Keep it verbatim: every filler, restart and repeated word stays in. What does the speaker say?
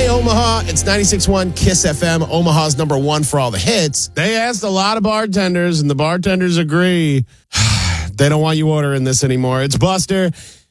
Omaha. It's ninety-six point one Kiss F M, Omaha's number one for all the hits. They asked a lot of bartenders, and the bartenders agree. They don't want you ordering this anymore. It's Buster.